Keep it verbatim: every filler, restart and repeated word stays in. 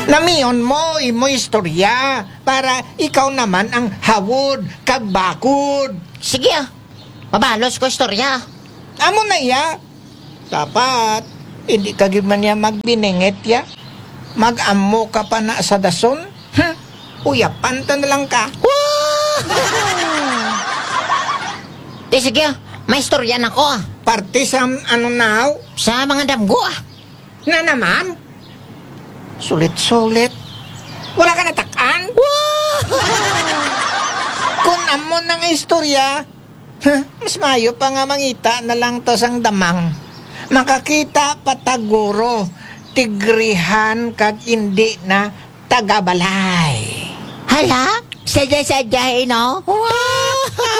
Namiyon mo, imo istorya, para ikaw naman ang hawod, kag bakod. Sige ah. Mabalos ko istorya. Amo na iya. Dapat, hindi ka gid man niya magbiningit ya. Mag-amo ka pa na sa dason. Hm? Uyapan ta na lang ka. Di sige ah. May istorya na ko ah. Parte sa ano now? Sa mga damgo ah. Na naman? Sulit-sulit. Wala ka natakan? Kung amo ng istorya, huh, mas mayo pa nga mangita na lang to sang damang. Makakita pataguro, tigrihan kag hindi na tagabalay. Hala? Sadya-sadya, no? Wow!